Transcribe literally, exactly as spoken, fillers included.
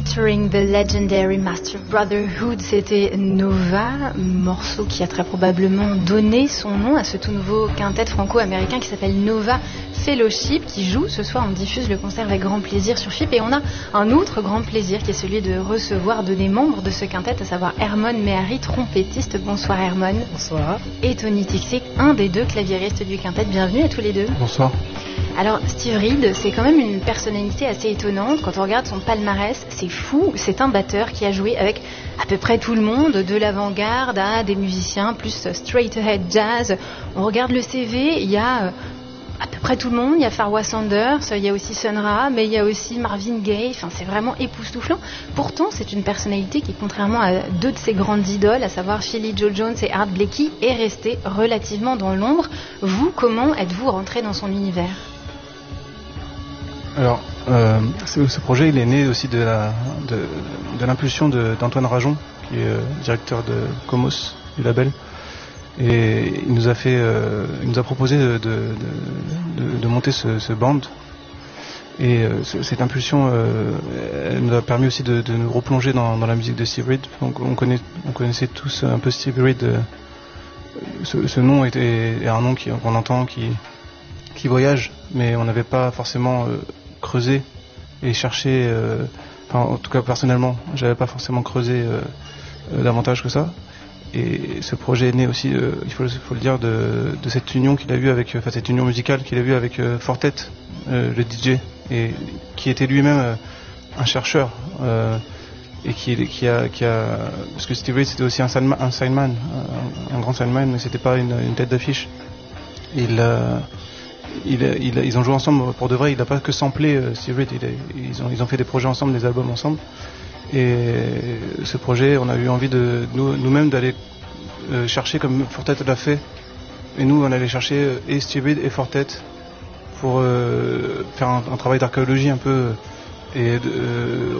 featuring the legendary Master Brotherhood, c'était Nova, morceau qui a très probablement donné son nom à ce tout nouveau quintet franco-américain qui s'appelle Nova Fellowship, qui joue ce soir. On diffuse le concert avec grand plaisir sur F I P, et on a un autre grand plaisir qui est celui de recevoir deux des membres de ce quintet, à savoir Hermon Mehari, trompettiste. Bonsoir Hermon. Bonsoir. Et Tony Tixic, un des deux claviéristes du quintet. Bienvenue à tous les deux. Bonsoir. Alors Steve Reed, c'est quand même une personnalité assez étonnante. Quand on regarde son palmarès, c'est fou. C'est un batteur qui a joué avec à peu près tout le monde, de l'avant-garde à des musiciens plus straight ahead jazz. On regarde le C V, il y a à peu près tout le monde. Il y a Farwa Sanders, il y a aussi Sun Ra, mais il y a aussi Marvin Gaye. Enfin, c'est vraiment époustouflant. Pourtant, c'est une personnalité qui, contrairement à deux de ses grandes idoles, à savoir Philly Joe Jones et Art Blakey, est restée relativement dans l'ombre. Vous, comment êtes-vous rentré dans son univers ? Alors, euh, ce, ce projet, il est né aussi de, la, de, de l'impulsion de, d'Antoine Rajon, qui est euh, directeur de Comos, du label. Et il nous a fait, euh, il nous a proposé de, de, de, de monter ce, ce band. Et euh, cette impulsion, euh, elle nous a permis aussi de, de nous replonger dans, dans la musique de Steve Reed. Donc, on, connaît, on connaissait tous un peu Steve Reed. Euh, ce, ce nom est, est un nom qui, qu'on entend, qui, qui voyage, mais on n'avait pas forcément euh, creusé et cherché. Euh, enfin, en tout cas, personnellement, j'avais pas forcément creusé euh, euh, davantage que ça. Et ce projet est né aussi, euh, il faut, faut le dire, de, de cette union qu'il a eue avec, enfin cette union musicale qu'il a eue avec euh, Fortet, euh, le D J, et qui était lui-même euh, un chercheur euh, et qui, qui, a, qui a, parce que Steve Reed c'était aussi un signman, un, signman, un, un grand signman, mais c'était pas une, une tête d'affiche. Il, euh, il, il, ils ont joué ensemble pour de vrai. Il n'a pas que samplé euh, Steve Reed. Il a, ils ont, ils ont fait des projets ensemble, des albums ensemble. Et ce projet, on a eu envie de nous, nous-mêmes d'aller euh, chercher comme Fortet l'a fait. Et nous, on allait chercher euh, et Steve Reed et Fortet pour euh, faire un, un travail d'archéologie un peu et de, euh,